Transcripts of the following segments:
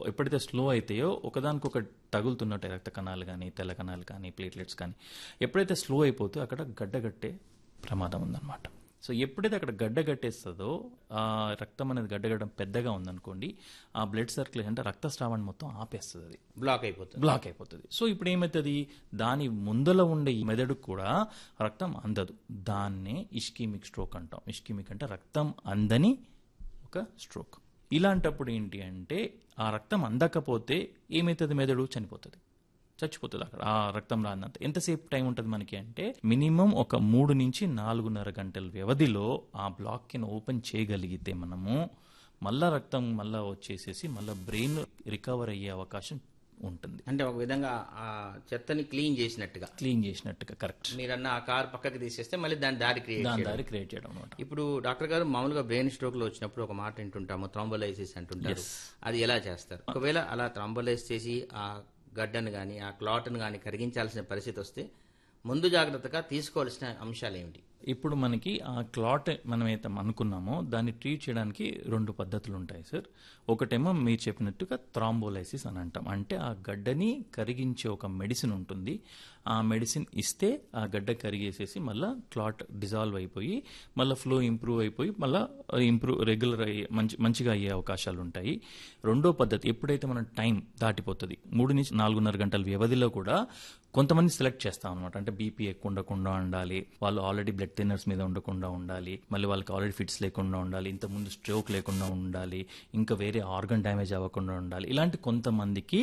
ఎప్పుడైతే స్లో అయితాయో ఒకదానికొక తగులుతున్నట్టే రక్త కణాలు కానీ తెల్ల కణాలు కానీ ప్లేట్లెట్స్ కానీ ఎప్పుడైతే స్లో అయిపోతే అక్కడ గడ్డగట్టే ప్రమాదం ఉందన్నమాట. సో ఎప్పుడైతే అక్కడ గడ్డ కట్టేస్తుందో ఆ రక్తం అనేది గడ్డగడ్డం పెద్దగా ఉందనుకోండి, ఆ బ్లడ్ సర్క్యులేషన్ అంటే రక్తస్రావాన్ని మొత్తం ఆపేస్తుంది, అది బ్లాక్ అయిపోతుంది. సో ఇప్పుడు ఏమవుతుంది, దాని ముందల ఉండే ఈ మెదడుకు కూడా రక్తం అందదు. దాన్నే ఇష్కీమిక్ స్ట్రోక్ అంటాం. ఇష్కీమిక్ అంటే రక్తం అందని ఒక స్ట్రోక్. ఇలాంటప్పుడు ఏంటి అంటే ఆ రక్తం అందకపోతే ఏమవుతుంది, మెదడు చచ్చిపోతుంది అక్కడ ఆ రక్తం రానంత. ఎంతసేపు టైం ఉంటుంది మనకి అంటే మినిమం ఒక 3 నుంచి 4.5 గంటల వ్యవధిలో ఆ బ్లాక్ కింద ఓపెన్ చేయగలిగితే మనము మళ్ళా రక్తం మళ్ళా వచ్చేసేసి మళ్ళా బ్రెయిన్ రికవర్ అయ్యే అవకాశం ఉంటుంది. అంటే ఒక విధంగా ఆ చెత్తని క్లీన్ చేసినట్టుగా కరెక్ట్. మీరన్న ఆ కార్ పక్కకి తీసేస్తే మళ్ళీ దాని దారి క్రియేట్ చేయడం అనమాట. ఇప్పుడు డాక్టర్ గారు మామూలుగా బ్రెయిన్ స్ట్రోక్ లో వచ్చినప్పుడు ఒక మాట వింటుంటాము, థ్రాంబోలైసిస్ అంటుంటారు. అది ఎలా చేస్తారు? ఒకవేళ అలా థ్రాంబోలైజ్ చేసి ఆ గడ్డను కానీ ఆ క్లాట్ను కానీ కరిగించాల్సిన పరిస్థితి వస్తే ముందు జాగ్రత్తగా తీసుకోవాల్సిన అంశాలు ఏమిటి? ఇప్పుడు మనకి ఆ క్లాట్ మనం అయితే అనుకున్నామో దాన్ని ట్రీట్ చేయడానికి 2 పద్ధతులు ఉంటాయి సార్. ఒకటేమో మీరు చెప్పినట్టుగా థ్రాంబోలైసిస్ అని అంటాం. అంటే ఆ గడ్డని కరిగించే ఒక మెడిసిన్ ఉంటుంది. ఆ మెడిసిన్ ఇస్తే ఆ గడ్డ కరిగేసేసి మళ్ళీ క్లాట్ డిజాల్వ్ అయిపోయి మళ్ళీ ఫ్లో ఇంప్రూవ్ అయిపోయి మళ్ళీ రెగ్యులర్ అయ్యే మంచిగా అయ్యే అవకాశాలు ఉంటాయి. రెండో పద్ధతి, ఎప్పుడైతే మన టైం దాటిపోతుంది 3 నుంచి 4.5 గంటల వ్యవధిలో కూడా కొంతమంది సెలెక్ట్ చేస్తాం అనమాట. అంటే బీపీ ఎక్కువ ఉండకుండా ఉండాలి, వాళ్ళు ఆల్రెడీ బ్లడ్ థిన్నర్స్ మీద ఉండకుండా ఉండాలి, మళ్ళీ వాళ్ళకి ఆల్రెడీ ఫిట్స్ లేకుండా ఉండాలి, ఇంతకుముందు స్ట్రోక్ లేకుండా ఉండాలి, ఇంకా వేరే ఆర్గన్ డ్యామేజ్ అవ్వకుండా ఉండాలి. ఇలాంటి కొంతమందికి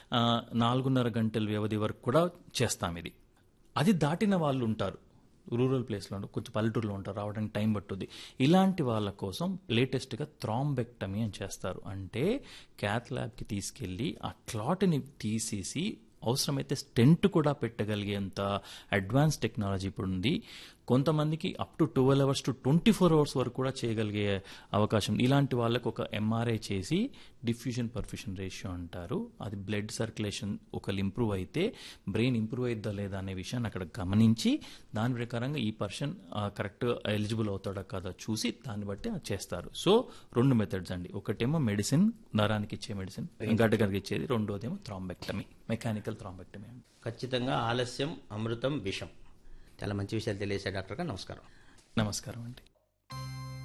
4.5 గంటల వ్యవధి వరకు కూడా చేస్తాం ఇది. అది దాటిన వాళ్ళు ఉంటారు, రూరల్ ప్లేస్లో కొంచెం పల్లెటూరులో ఉంటారు, రావడానికి టైం పట్టుద్ది. ఇలాంటి వాళ్ళ కోసం లేటెస్ట్గా థ్రాంబెక్టమీ అని చేస్తారు. అంటే క్యాత్ ల్యాబ్కి తీసుకెళ్ళి ఆ క్లాట్ని తీసేసి అవసరమైతే స్టెంట్ కూడా పెట్టగలిగేంత అడ్వాన్స్ టెక్నాలజీ ఇప్పుడు ఉంది. కొంతమందికి up to 12 hours to 24 hours వరకు కూడా చేయగలిగే అవకాశం. ఇలాంటి వాళ్ళకు ఒక ఎంఆర్ఐ చేసి డిఫ్యూజన్ పర్ఫ్యూషన్ రేషియో అంటారు, అది బ్లడ్ సర్క్యులేషన్ ఒకళ్ళు ఇంప్రూవ్ అయితే బ్రెయిన్ ఇంప్రూవ్ అయిద్దా లేదా అనే విషయాన్ని అక్కడ గమనించి దాని ప్రకారంగా ఈ పర్సన్ కరెక్ట్గా ఎలిజిబుల్ అవుతాడా కాదా చూసి దాన్ని బట్టి చేస్తారు. సో 2 మెథడ్స్ అండి. ఒకటేమో మెడిసిన్, నరానికి ఇచ్చే మెడిసిన్, గడ్డ కరిగిచ్చేది. రెండోదేమో థ్రాంబెక్టమీ, మెకానికల్ థ్రాంబెక్టమీ. ఖచ్చితంగా ఆలస్యం అమృతం విషం. చాలా మంచి విషయాలు తెలియజేశారు డాక్టర్ గారు. నమస్కారం. నమస్కారం అండి.